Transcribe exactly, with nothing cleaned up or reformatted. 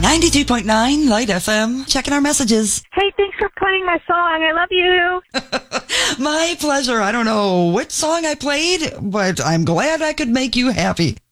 ninety-two point nine Light F M. Checking our messages. Hey, thanks for playing my song. I love you. My pleasure. I don't know which song I played, but I'm glad I could make you happy.